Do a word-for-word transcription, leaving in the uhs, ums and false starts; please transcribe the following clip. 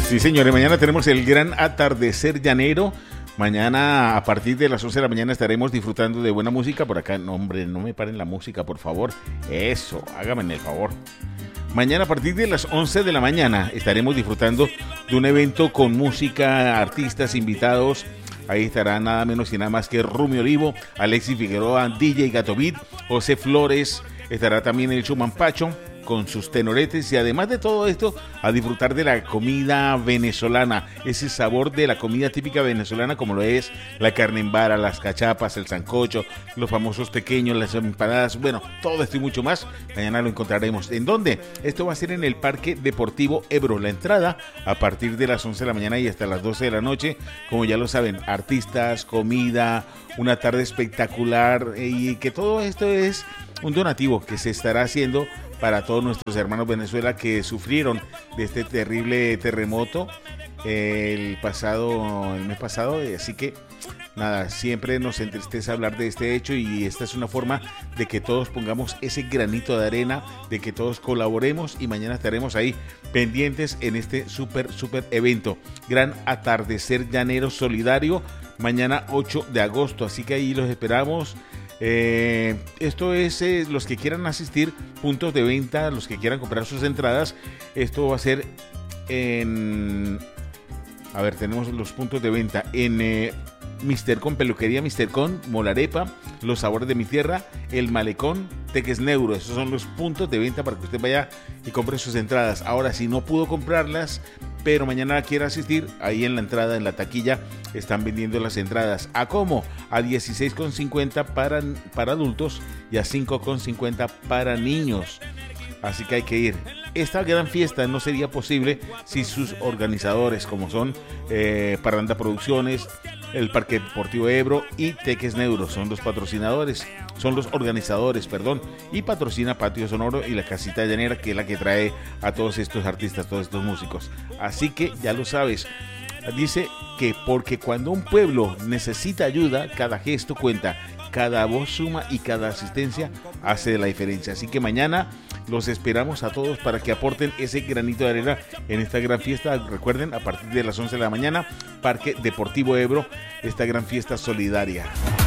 Sí, señores, mañana tenemos el gran atardecer llanero. Mañana a partir de las once de la mañana estaremos disfrutando de buena música. Por acá, no hombre, no me paren la música, por favor. Eso, háganme el favor. Mañana a partir de las once de la mañana estaremos disfrutando de un evento con música, artistas, invitados. Ahí estará nada menos y nada más que Rumi Olivo, Alexis Figueroa, D J Gato Beat, José Flores. Estará también el Chuman Pacho con sus tenoretes y además de todo esto a disfrutar de la comida venezolana, ese sabor de la comida típica venezolana como lo es la carne en vara, las cachapas, el sancocho, los famosos tequeños, las empanadas, bueno, todo esto y mucho más. Mañana lo encontraremos. ¿En dónde? Esto va a ser en el Parque Deportivo Ebro. La entrada a partir de las once de la mañana y hasta las doce de la noche. Como ya lo saben, artistas, comida, una tarde espectacular y que todo esto es un donativo que se estará haciendo para todos nuestros hermanos Venezuela que sufrieron de este terrible terremoto el pasado, el mes pasado. Así que nada, siempre nos entristece hablar de este hecho y esta es una forma de que todos pongamos ese granito de arena, de que todos colaboremos y mañana estaremos ahí pendientes en este súper, súper evento. Gran atardecer llanero solidario, mañana ocho de agosto, así que ahí los esperamos. Eh, esto es eh, los que quieran asistir, puntos de venta, los que quieran comprar sus entradas. Esto va a ser en, a ver, tenemos los puntos de venta en eh, Mister Con, Peluquería Mister Con, Molarepa, Los Sabores de mi Tierra, El Malecón, Teques Neuro. Esos son los puntos de venta para que usted vaya y compre sus entradas. Ahora, si no pudo comprarlas, pero mañana quiere asistir, ahí en la entrada, en la taquilla, están vendiendo las entradas. ¿A cómo? A dieciséis con cincuenta para, para adultos y a cinco con cincuenta para niños. Así que hay que ir. Esta gran fiesta no sería posible si sus organizadores, como son eh, Parranda Producciones, el Parque Deportivo Ebro y Teques Neuro, son los patrocinadores, son los organizadores, perdón, y patrocina Patio Sonoro y la Casita Llanera, que es la que trae a todos estos artistas, todos estos músicos. Así que ya lo sabes, dice que porque cuando un pueblo necesita ayuda, cada gesto cuenta, cada voz suma y cada asistencia hace la diferencia. Así que mañana los esperamos a todos para que aporten ese granito de arena en esta gran fiesta. Recuerden, a partir de las once de la mañana, Parque Deportivo Ebro, esta gran fiesta solidaria.